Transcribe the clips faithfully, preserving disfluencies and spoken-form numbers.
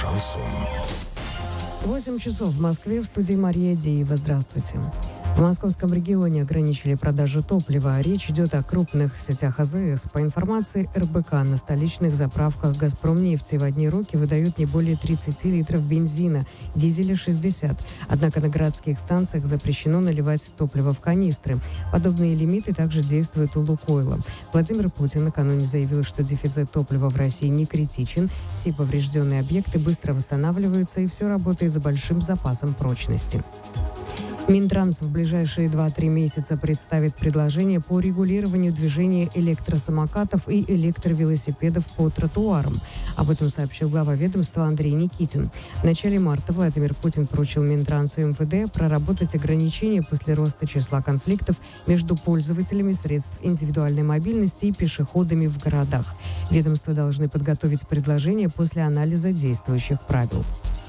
Шансон. восемь часов в Москве, в студии Мария Деева. Здравствуйте. В московском регионе ограничили продажу топлива. Речь идет о крупных сетях АЗС. По информации эр бэ ка, на столичных заправках «Газпромнефти» в одни руки выдают не более тридцать литров бензина, дизеля шестьдесят. Однако на городских станциях запрещено наливать топливо в канистры. Подобные лимиты также действуют у «Лукойла». Владимир Путин накануне заявил, что дефицит топлива в России не критичен. Все поврежденные объекты быстро восстанавливаются, и все работает с большим запасом прочности. Минтранс в ближайшие два-три месяца представит предложение по регулированию движения электросамокатов и электровелосипедов по тротуарам. Об этом сообщил глава ведомства Андрей Никитин. В начале марта Владимир Путин поручил Минтрансу и эм вэ дэ проработать ограничения после роста числа конфликтов между пользователями средств индивидуальной мобильности и пешеходами в городах. Ведомства должны подготовить предложение после анализа действующих правил.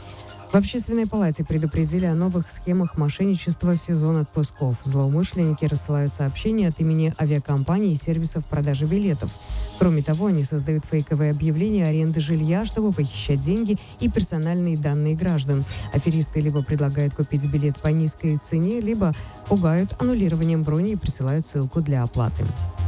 В Общественной палате предупредили о новых схемах мошенничества в сезон отпусков. Злоумышленники рассылают сообщения от имени авиакомпаний и сервисов продажи билетов. Кроме того, они создают фейковые объявления аренды жилья, чтобы похищать деньги и персональные данные граждан. Аферисты либо предлагают купить билет по низкой цене, либо пугают аннулированием брони и присылают ссылку для оплаты.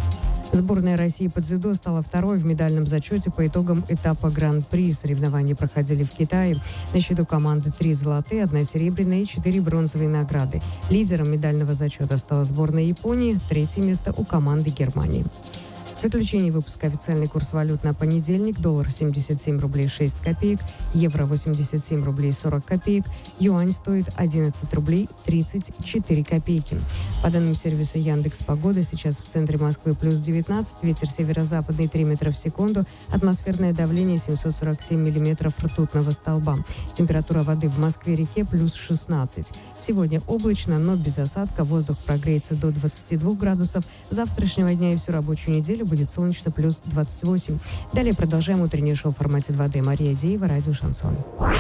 Сборная России по дзюдо стала второй в медальном зачете по итогам этапа Гран-при. Соревнования проходили в Китае. На счету команды три золотые, одна серебряная и четыре бронзовые награды. Лидером медального зачета стала сборная Японии, третье место у команды Германии. В заключении выпуска официальный курс валют на понедельник. Доллар семьдесят семь рублей шесть копеек, евро восемьдесят семь рублей сорок копеек, юань стоит одиннадцать рублей тридцать четыре копейки. По данным сервиса Яндекс.Погода, сейчас в центре Москвы плюс девятнадцать, ветер северо-западный три метра в секунду, атмосферное давление семьсот сорок семь миллиметров ртутного столба. Температура воды в Москве-реке плюс шестнадцать. Сегодня облачно, но без осадка, воздух прогреется до двадцати двух градусов. С завтрашнего дня и всю рабочую неделю будет солнечно, плюс двадцать восемь. Далее продолжаем утреннее шоу в формате два дэ. Мария Деева, радио «Шансон».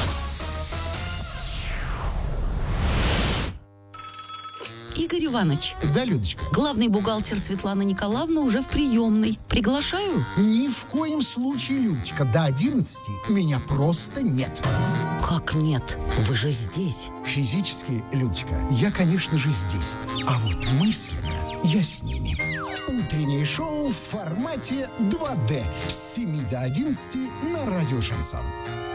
Игорь Иванович. Да, Людочка? Главный бухгалтер Светлана Николаевна уже в приемной. Приглашаю? Ни в коем случае, Людочка. До одиннадцати меня просто нет. Как нет? Вы же здесь. Физически, Людочка, я, конечно же, здесь. А вот мысленно я с ними. Утреннее шоу в формате два дэ с семи до одиннадцати на радио «Шансон».